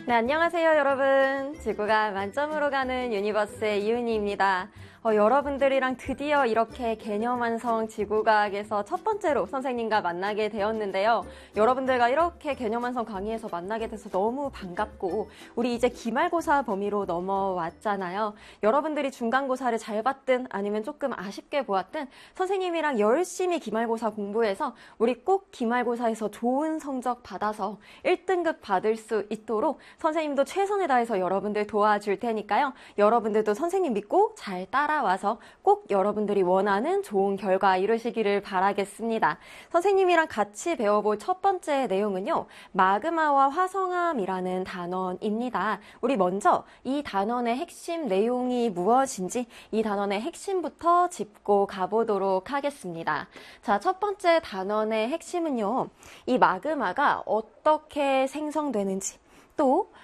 네, 안녕하세요, 여러분. 지구가 만점으로 가는 유니버스의 이은희입니다. 여러분들이랑 드디어 이렇게 개념 완성 지구과학에서 첫 번째로 선생님과 만나게 되었는데요. 여러분들과 이렇게 개념 완성 강의에서 만나게 돼서 너무 반갑고, 우리 이제 기말고사 범위로 넘어왔잖아요. 여러분들이 중간고사를 잘 봤든 아니면 조금 아쉽게 보았든 선생님이랑 열심히 기말고사 공부해서 우리 꼭 기말고사에서 좋은 성적 받아서 1등급 받을 수 있도록 선생님도 최선을 다해서 여러분들 도와줄 테니까요. 여러분들도 선생님 믿고 잘 따라와서 꼭 여러분들이 원하는 좋은 결과 이루시기를 바라겠습니다. 선생님이랑 같이 배워볼 첫 번째 내용은요. 마그마와 화성암이라는 단원입니다. 우리 먼저 이 단원의 핵심 내용이 무엇인지 이 단원의 핵심부터 짚고 가보도록 하겠습니다. 자, 첫 번째 단원의 핵심은요. 이 마그마가 어떻게 생성되는지 또